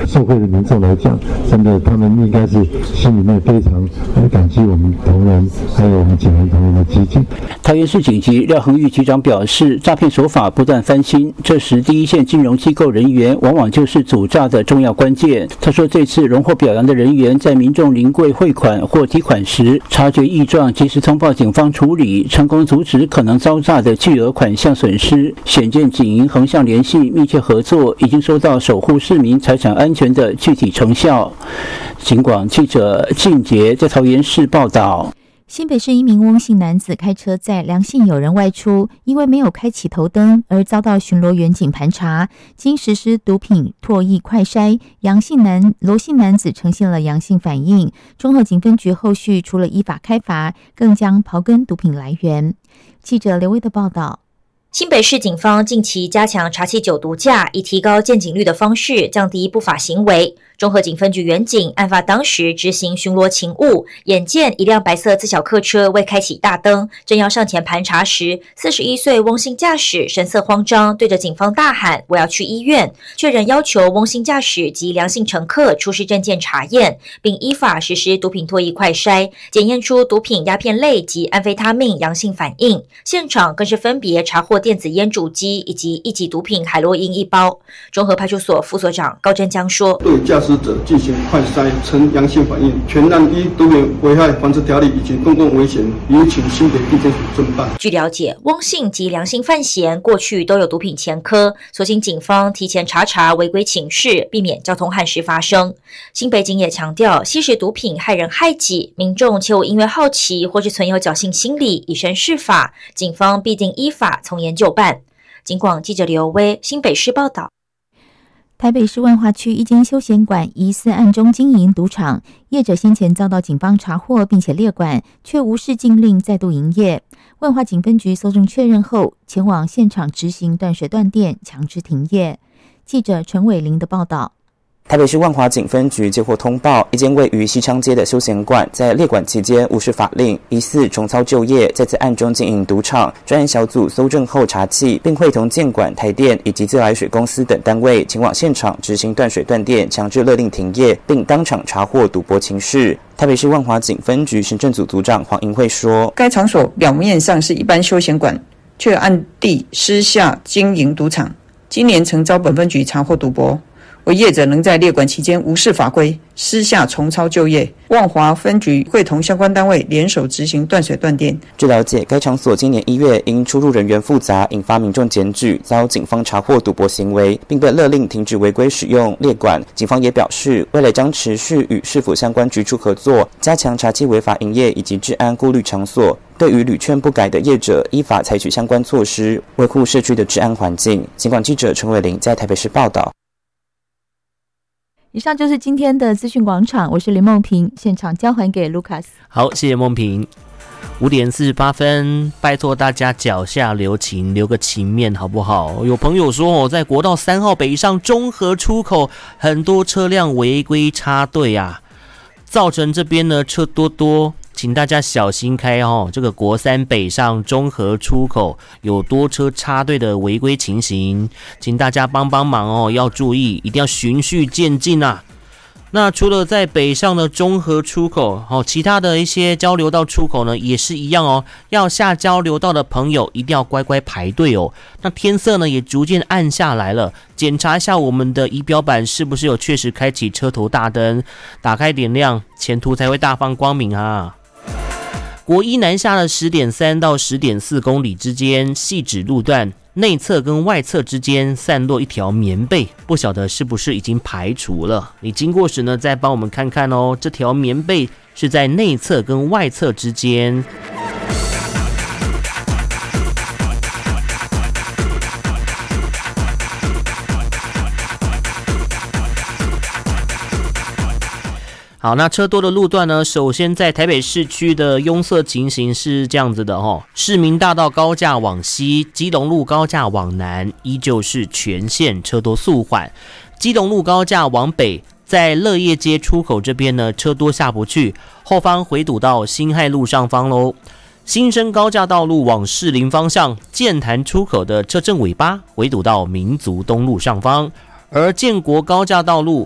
受惠的民众来讲，真的他们应该是心里面非常感激我们同仁，还有我们警员同仁的基金。 桃园市警局廖恒玉局长表示，诈骗手法不断翻新，这时第一线金融机构人员往往就是阻诈的重要关键。他说，这次荣获表扬的人员在民众临柜汇款或提款时，察觉异状，及时通报警方处理，成功阻止可能遭诈的巨额款项损失，显见警银横向联系、密切合作，已经收到守护市民财产安全的具体成效。警广记者靳杰在桃园市报道。 新北市一名翁姓男子开车载梁姓友人外出，因为没有开启头灯而遭到巡逻员警盘查，经实施毒品唾液快筛，罗姓男子呈现了阳性反应。中和警分局后续除了依法开罚，更将刨根毒品来源。记者刘威的报道。 新北市警方近期加强查缉酒毒驾，以提高见警率的方式降低不法行为。中和警分局员警案发当时执行巡逻勤务，眼见一辆白色自小客车未开启大灯，正要上前盘查时，41岁翁姓驾驶神色慌张，对着警方大喊：“我要去医院！”却仍要求翁姓驾驶及梁姓乘客出示证件查验，并依法实施毒品唾液快筛，检验出毒品鸦片类及安非他命阳性反应。现场更是分别查获电子烟主机以及一级毒品海洛因1包。中和派出所副所长高真江说：“ 对驾驶者进行快筛呈阳性反应，全案依毒品危害防治条例以及公共危险，已请新北地检署侦办。” 据了解，翁姓及梁姓犯嫌过去都有毒品前科，所幸警方提前查违规情事，避免交通憾事发生。新北警也强调，吸食毒品害人害己，民众切勿因为好奇或是存有侥幸心理以身试法，警方必定依法从严就办。警广记者刘威新北市报道。 台北市万华区一间休闲馆疑似暗中经营赌场，业者先前遭到警方查获并且列管，却无视禁令再度营业。万华警分局搜证确认后，前往现场执行断水断电，强制停业。记者陈伟玲的报道。 台北市万华警分局接获通报，一间位于西昌街的休闲馆在列管期间无视法令，疑似重操旧业，再次暗中经营赌场。专案小组搜证后查缉，并会同建管、台电以及自来水公司等单位前往现场执行断水断电，强制勒令停业，并当场查获赌博情事。台北市万华警分局行政组组长黄银慧说：“ 该场所表面上是一般休闲馆，却暗地私下经营赌场。今年曾遭本分局查获赌博。”为业者能在列管期间无视法规，私下重操旧业，万华分局会同相关单位联手执行断水断电。 据了解，该场所今年1月因出入人员复杂，引发民众检举，遭警方查获赌博行为，并被勒令停止违规使用列管。警方也表示，未来将持续与市府相关局处合作，加强查缉违法营业以及治安顾虑场所。对于屡劝不改的业者，依法采取相关措施，维护社区的治安环境。警广记者陈伟玲在台北市报道。 以上就是今天的资讯广场，我是林梦萍，现场交还给 Lucas。 好，谢谢梦萍。5点48分，拜托大家脚下留情，留个情面好不好？有朋友说在国道3号北上中和出口，很多车辆违规插队啊，造成这边呢车多，请大家小心开哦。这个国3北上中和出口有多车插队的违规情形，请大家帮忙哦，要注意，一定要循序渐进啊。那除了在北上的中和出口，其他的一些交流道出口呢，也是一样哦。要下交流道的朋友一定要乖乖排队哦。那天色呢也逐渐暗下来了，检查一下我们的仪表板是不是有确实开启车头大灯，打开点亮，前途才会大放光明啊。国一南下的10.3到10.4公里之间，细指路段内侧跟外侧之间散落一条棉被，不晓得是不是已经排除了？你经过时呢，再帮我们看看哦。这条棉被是在内侧跟外侧之间。好，那车多的路段呢，首先在台北市区的拥塞情形是这样子的哦。市民大道高架往西，基隆路高架往南，依旧是全线车多速缓。基隆路高架往北，在乐业街出口这边呢，车多下不去，后方回堵到辛亥路上方喽。新生高架道路往士林方向，建潭出口的车阵尾巴回堵到民族东路上方。而建国高架道路